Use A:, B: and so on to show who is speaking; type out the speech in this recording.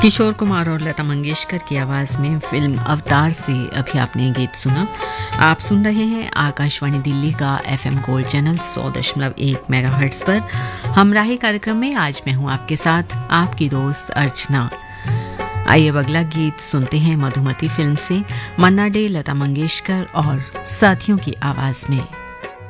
A: किशोर कुमार और लता मंगेशकर की आवाज में फिल्म अवतार से अभी आपने गीत सुना। आप सुन रहे हैं आकाशवाणी दिल्ली का एफएम गोल्ड चैनल 100.1 मेगाहर्ट्ज पर हमराही कार्यक्रम में। आज मैं हूं आपके साथ आपकी दोस्त अर्चना। आइए अब अगला गीत सुनते हैं मधुमती फिल्म से, मन्ना डे, लता मंगेशकर और साथियों की आवाज में।